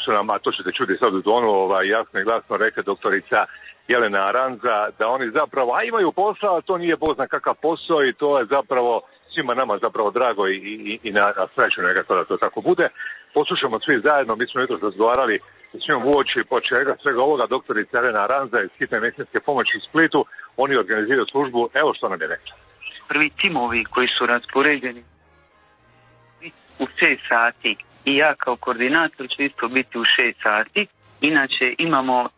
su nam, a to ćete čuti sad u tonu, jasno i glasno rekla doktorica Jelena Aranza, da oni zapravo, a imaju posla, a to nije Bog zna kakav posao i to je zapravo svima nama zapravo drago i na sreću nekako da to tako bude. Poslušamo svi zajedno, mi smo jutros razgovarali s njom uoči početka svega ovoga, doktorica Jelena Aranza iz hitne medicinske pomoći u Splitu, oni organiziraju službu, evo što nam je rekla. Prvi timovi koji su raspoređeni u 6 sati i ja kao koordinator ću isto biti u 6 sati. Inače imamo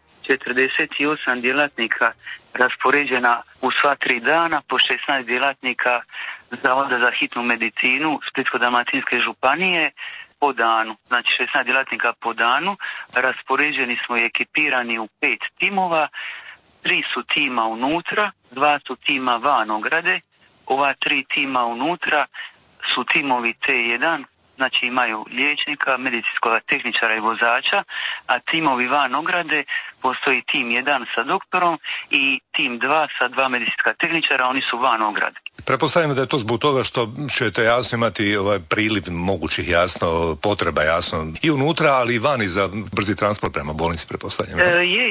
48 djelatnika raspoređena u sva 3 dana, po 16 djelatnika Zavoda za hitnu medicinu Splitsko-dalmatinske županije po danu. Znači 16 djelatnika po danu, raspoređeni smo i ekipirani u 5 timova, 3 su tima unutra, 2 su tima van ograde, ova 3 tima unutra su timovi T1, znači imaju liječnika, medicinskog tehničara i vozača, a timovi van ograde postoji tim 1 sa doktorom i tim 2 sa 2 medicinska tehničara, oni su van ograde. Pretpostavljam da je to zbog toga što ćete jasno imati priliv mogućih jasno potreba jasno i unutra, ali i vani za brzi transport prema bolnici, pretpostavljam.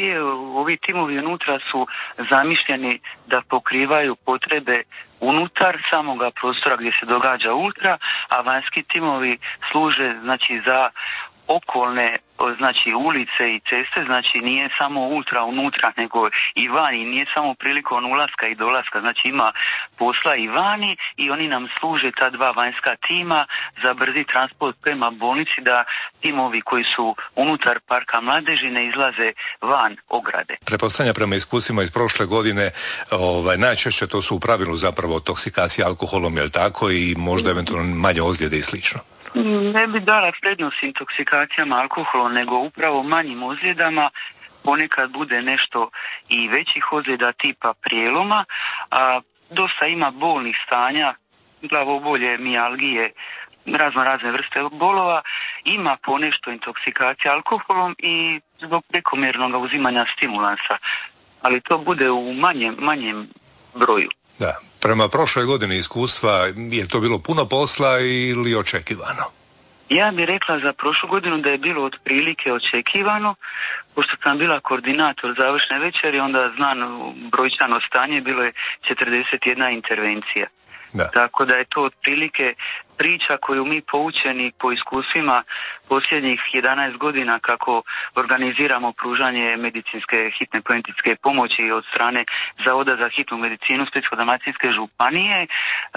Ovi timovi unutra su zamišljeni da pokrivaju potrebe unutar samoga prostora gdje se događa ultra, a vanjski timovi služe znači za okolne, znači ulice i ceste, znači nije samo ultra unutra, nego i vani, nije samo prilikom ulaska i dolaska, znači ima posla i vani i oni nam služe, ta 2 vanjska tima, za brzi transport prema bolnici, da timovi koji su unutar parka mladeži ne izlaze van ograde. Pretpostavljam prema iskustvima iz prošle godine, najčešće to su u pravilu zapravo toksikacija alkoholom, jel tako, i možda eventualno manje ozljede i slično. Ne bi dala prednost intoksikacijama alkoholom, nego upravo manjim ozljedama. Ponekad bude nešto i većih ozljeda tipa prijeloma, a dosta ima bolnih stanja, glavobolje, mijalgije, razne vrste bolova, ima ponešto intoksikacija alkoholom i zbog prekomjernog uzimanja stimulansa, ali to bude u manjem broju. Da. Prema prošloj godini iskustva, je to bilo puno posla ili očekivano? Ja bih rekla za prošlu godinu da je bilo otprilike očekivano, pošto sam bila koordinator završne večeri, onda znam brojčano stanje, bilo je 41 intervencija. Da. Tako da je to otprilike priča koju mi poučeni po iskustvima posljednjih 11 godina kako organiziramo pružanje medicinske hitne preventivne pomoći od strane Zavoda za hitnu medicinu Splitsko-dalmatinske županije,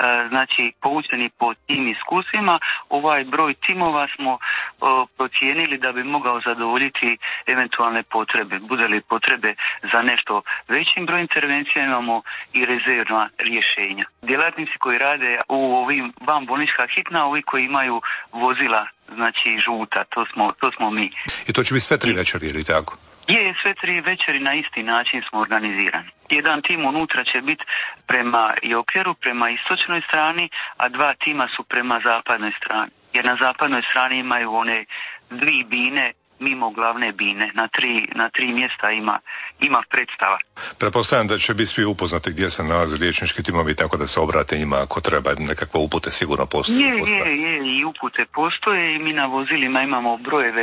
znači poučeni po tim iskustvima, ovaj broj timova smo procijenili da bi mogao zadovoljiti eventualne potrebe. Bude li potrebe za nešto većim broj intervencija, imamo i rezervna rješenja. Djelatnici koji rade u ovim vanbolnička hitna, ovi koji imaju vozila, znači žuta, to smo mi. I to će biti sve 3 večeri, ili tako? Je, sve 3 večeri na isti način smo organizirani. Jedan tim unutra će biti prema Jokeru, prema istočnoj strani, a 2 tima su prema zapadnoj strani. Jer na zapadnoj strani imaju one 2 bine mimo glavne bine, na tri mjesta ima predstava. Pretpostavljam da će biti svi upoznati gdje se nalaze liječnički timovi, tako da se obrate njima ako treba, nekakve upute sigurno postoje. Je, i upute postoje i mi na vozilima imamo brojeve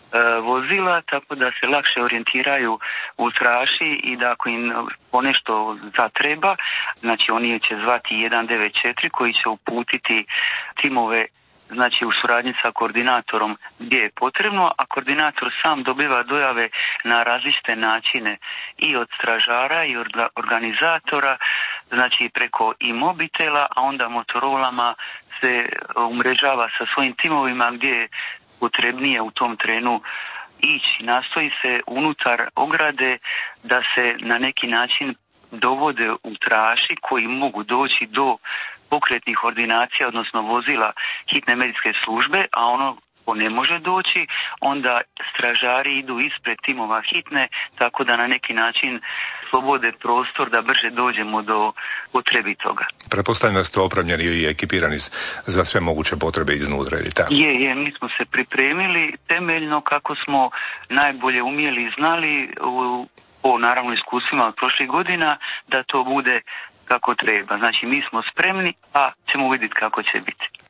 vozila, tako da se lakše orijentiraju ultraši i da ako im ponešto zatreba, znači oni će zvati 194 koji će uputiti timove, znači u suradnji sa koordinatorom gdje je potrebno, a koordinator sam dobiva dojave na različite načine i od stražara i od organizatora, znači preko i mobitela, a onda Motorolama se umrežava sa svojim timovima gdje je potrebnije u tom trenu ići. Nastoji se unutar ograde da se na neki način dovode ultraši koji mogu doći do pokretnih ordinacija, odnosno vozila hitne medicinske službe, a ono ko ne može doći, onda stražari idu ispred timova hitne, tako da na neki način slobode prostor da brže dođemo do potrebitoga. Pretpostavljam da ste opremljeni i ekipirani za sve moguće potrebe iznutra, ili tako? Je, mi smo se pripremili temeljno kako smo najbolje umjeli i znali po naravno iskustvima od prošlih godina da to bude kako treba. Znači mi smo spremni, a ćemo vidjeti kako će biti.